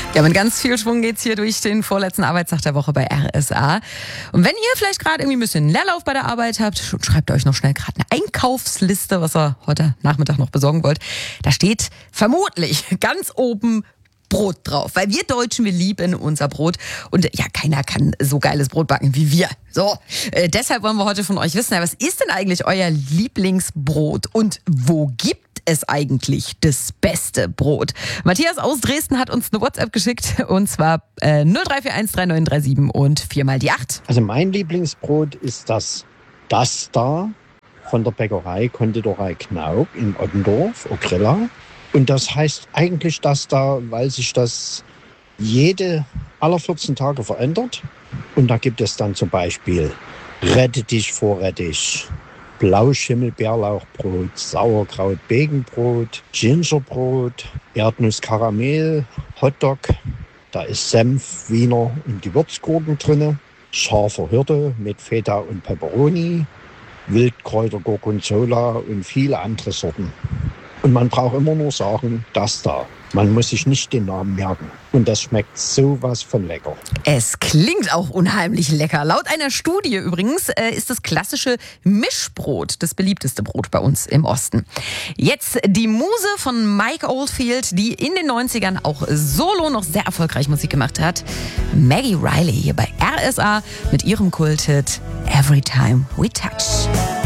Ja, mit ganz viel Schwung geht's hier durch den vorletzten Arbeitstag der Woche bei RSA. Und wenn ihr vielleicht gerade irgendwie ein bisschen Leerlauf bei der Arbeit habt, schreibt euch noch schnell gerade eine Einkaufsliste, was ihr heute Nachmittag noch besorgen wollt. Da steht vermutlich ganz oben Brot drauf, weil wir Deutschen, wir lieben unser Brot und ja, keiner kann so geiles Brot backen wie wir. So, deshalb wollen wir heute von euch wissen, was ist denn eigentlich euer Lieblingsbrot und wo gibt es eigentlich das beste Brot? Matthias aus Dresden hat uns eine WhatsApp geschickt und zwar 0341 3937 und 4 mal die 8. Also mein Lieblingsbrot ist das da von der Bäckerei Konditorei Knaub in Ottendorf, Okrilla. Und das heißt eigentlich das da, weil sich das aller 14 Tage verändert. Und da gibt es dann zum Beispiel Rettich vor Rettich, Blauschimmel-Bärlauchbrot, Sauerkraut-Begenbrot, Gingerbrot, Erdnuss-Karamell, Hotdog. Da ist Senf, Wiener und Gewürzgurken drin, scharfer Hirte mit Feta und Peperoni, Wildkräuter, Gorgonzola und viele andere Sorten. Und man braucht immer nur sagen, das da. Man muss sich nicht den Namen merken. Und das schmeckt sowas von lecker. Es klingt auch unheimlich lecker. Laut einer Studie übrigens ist das klassische Mischbrot das beliebteste Brot bei uns im Osten. Jetzt die Muse von Mike Oldfield, die in den 90ern auch solo noch sehr erfolgreich Musik gemacht hat. Maggie Riley hier bei RSA mit ihrem Kulthit Every Time We Touch.